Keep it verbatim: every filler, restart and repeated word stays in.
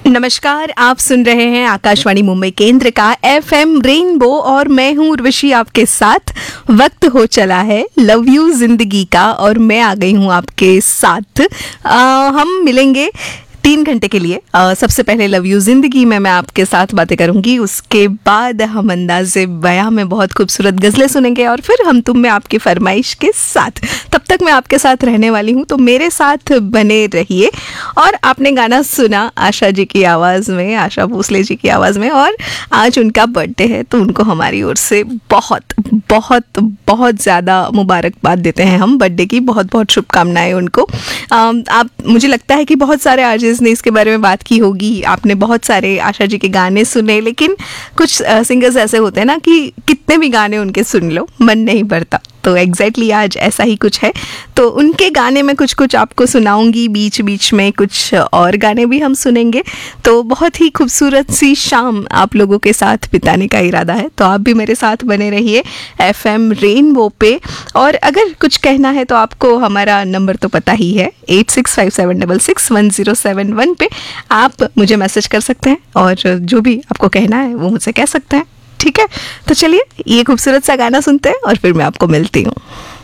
नमस्कार, आप सुन रहे हैं आकाशवाणी मुंबई केंद्र का एफ एम रेनबो और मैं हूँ उर्वशी आपके साथ। वक्त हो चला है लव यू जिंदगी का और मैं आ गई हूँ आपके साथ। आ, हम मिलेंगे तीन घंटे के लिए। आ, सबसे पहले लव यू जिंदगी में मैं आपके साथ बातें करूंगी, उसके बाद हम अंदाज़े बयां में बहुत खूबसूरत गज़लें सुनेंगे और फिर हम तुम में आपकी फरमाइश के साथ। तब तक मैं आपके साथ रहने वाली हूं, तो मेरे साथ बने रहिए। और आपने गाना सुना आशा जी की आवाज़ में, आशा भोसले जी की आवाज़ में, और आज उनका बर्थडे है तो उनको हमारी ओर से बहुत बहुत बहुत ज़्यादा मुबारकबाद देते हैं हम। बर्थडे की बहुत बहुत शुभकामनाएं उनको। आ, आप मुझे लगता है कि बहुत सारे आर्टिस्ट ने इसके बारे में बात की होगी, आपने बहुत सारे आशा जी के गाने सुने, लेकिन कुछ सिंगर्स ऐसे होते हैं ना कि कितने भी गाने उनके सुन लो मन नहीं भरता। तो एग्जैक्टली आज ऐसा ही कुछ है। तो उनके गाने में कुछ कुछ आपको सुनाऊंगी, बीच बीच में कुछ और गाने भी हम सुनेंगे। तो बहुत ही खूबसूरत सी शाम आप लोगों के साथ बिताने का इरादा है, तो आप भी मेरे साथ बने रहिए एफ एम रेनबो पे। और अगर कुछ कहना है तो आपको हमारा नंबर तो पता ही है, eight six five seven double six one zero seven one पे आप मुझे मैसेज कर सकते हैं और जो भी आपको कहना है वो मुझसे कह सकते हैं। ठीक है, तो चलिए ये खूबसूरत सा गाना सुनते हैं और फिर मैं आपको मिलती हूँ।